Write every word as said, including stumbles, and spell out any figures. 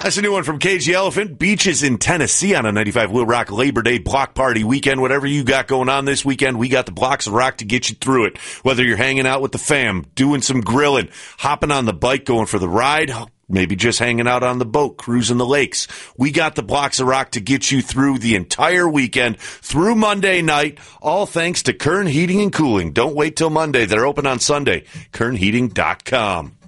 That's a new one from Cage the Elephant. Beaches in Tennessee on a ninety-five Will Rock Labor Day block party weekend. Whatever you got going on this weekend, we got the blocks of rock to get you through it. Whether you're hanging out with the fam, doing some grilling, hopping on the bike, going for the ride, maybe just hanging out on the boat, cruising the lakes. We got the blocks of rock to get you through the entire weekend, through Monday night, all thanks to Kern Heating and Cooling. Don't wait till Monday. They're open on Sunday. Kern Heating dot com.